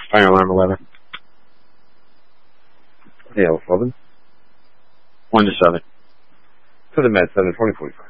Fire alarm 11. Hail 11. 1 to 7. To the med 7, 2045.